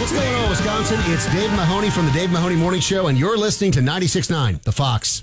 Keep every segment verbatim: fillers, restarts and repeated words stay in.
What's going on, Wisconsin? It's Dave Mahoney from the Dave Mahoney Morning Show, and you're listening to ninety-six point nine, The Fox.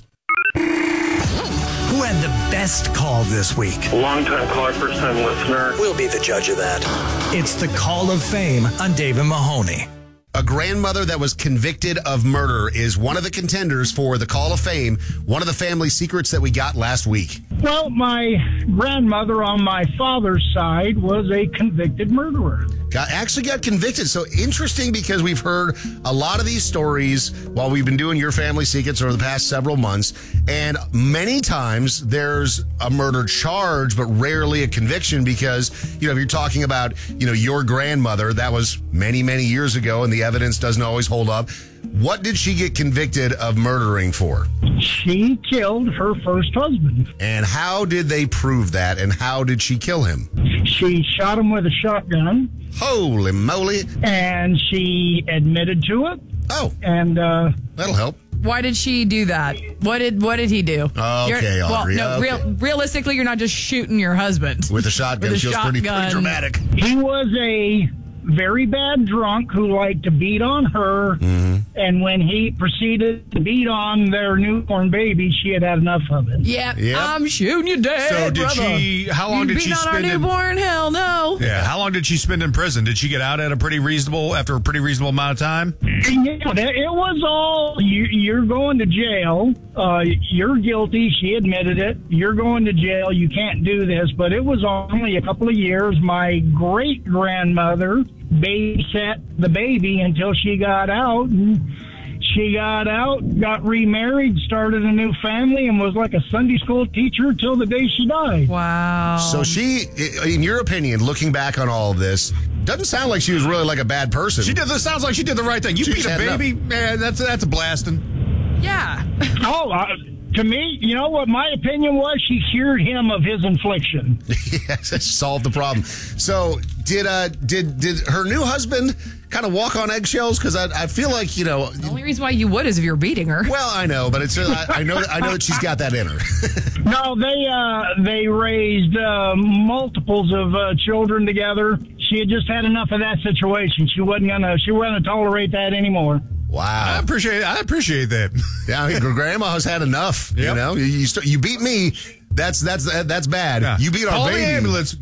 Who had the best call this week? Long-time caller, first-time listener. We'll be the judge of that. It's the Call of Fame on Dave and Mahoney. A grandmother that was convicted of murder is one of the contenders for the Call of Fame, one of the family secrets that we got last week. Well, my grandmother on my father's side was a convicted murderer. Got, actually got convicted. So interesting, because we've heard a lot of these stories while we've been doing Your Family Secrets over the past several months. And many times there's a murder charge, but rarely a conviction because, you know, if you're talking about, you know, your grandmother, that was many, many years ago and the evidence doesn't always hold up. What did she get convicted of murdering for? She killed her first husband. And how did they prove that? And how did she kill him? She shot him with a shotgun. Holy moly. And she admitted to it. Oh. And uh, that'll help. Why did she do that? What did what did he do? Okay, you're, Audrey. Well, no, okay. real, realistically, you're not just shooting your husband. With a shotgun. With a Feels shotgun. Pretty, pretty dramatic. He was a very bad drunk who liked to beat on her. Mm-hmm. And when he proceeded to beat on their newborn baby, she had had enough of it. Yep, yep. I'm shooting you dead, So did brother. she, how long you did she beat on our spend in... newborn? Hell no. Yeah, how long did she spend in prison? Did she get out at a pretty reasonable, after a pretty reasonable amount of time? Yeah, it was all, you, you're going to jail. Uh, you're guilty. She admitted it. You're going to jail. You can't do this. But it was only a couple of years. My great-grandmother babysat the baby until she got out. And she got out, got remarried, started a new family, and was like a Sunday school teacher till the day she died. Wow. So she, in your opinion, looking back on all of this, doesn't sound like she was really like a bad person. She did. This sounds like she did the right thing. You She beat a had enough. baby, man. That's that's a blasting. Yeah. Oh, uh, to me, you know what my opinion was? She cured him of his infliction. Yes, solved the problem. So did uh did did her new husband kind of walk on eggshells? Because I I feel like, you know. The only reason why you would is if you're beating her. Well, I know, but it's I, I know I know that she's got that in her. No, they uh, they raised uh, multiples of uh, children together. She had just had enough of that situation. She wasn't gonna she wasn't gonna tolerate that anymore. I Wow. appreciate. I appreciate that. Yeah, I mean, grandma has had enough. You Yep. know, you you, st- you beat me. That's that's that's bad. Yeah. You beat our Call baby. the ambulance.